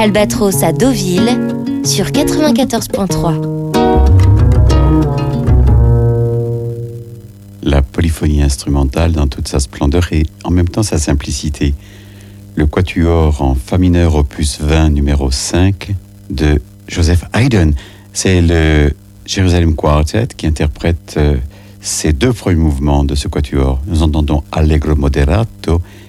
Albatros à Deauville sur 94.3. La polyphonie instrumentale dans toute sa splendeur et en même temps sa simplicité. Le quatuor en fa mineur opus 20 numéro 5 de Joseph Haydn. C'est le Jerusalem Quartet qui interprète ces deux premiers mouvements de ce quatuor. Nous entendons Allegro moderato